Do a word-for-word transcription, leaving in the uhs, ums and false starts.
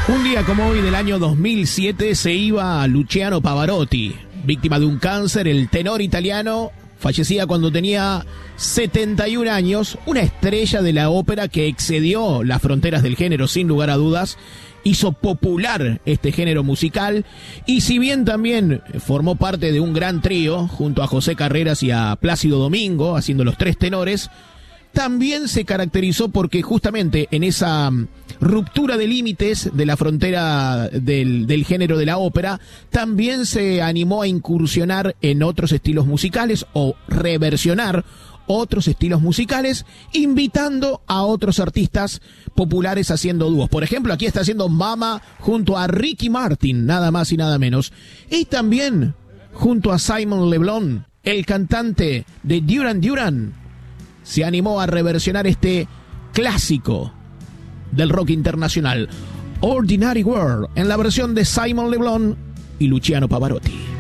Un día como hoy del año dos mil siete se iba Luciano Pavarotti, víctima de un cáncer. El tenor italiano fallecía cuando tenía setenta y un años, una estrella de la ópera que excedió las fronteras del género sin lugar a dudas, hizo popular este género musical y si bien también formó parte de un gran trío junto a José Carreras y a Plácido Domingo, haciendo los tres tenores, también se caracterizó porque justamente en esa ruptura de límites de la frontera del, del género de la ópera, también se animó a incursionar en otros estilos musicales o reversionar otros estilos musicales, invitando a otros artistas populares haciendo dúos. Por ejemplo, aquí está haciendo Mama junto a Ricky Martin, nada más y nada menos. Y también junto a Simon Le Bon, el cantante de Duran Duran, se animó a reversionar este clásico del rock internacional, Ordinary World, en la versión de Simon Le Bon y Luciano Pavarotti.